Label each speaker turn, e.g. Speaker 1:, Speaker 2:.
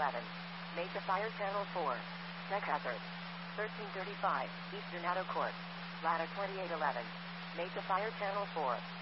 Speaker 1: 2811. Made to fire channel 4. Check hazard. 1335, Eastern Addo Court. Ladder 2811. Made to fire channel 4.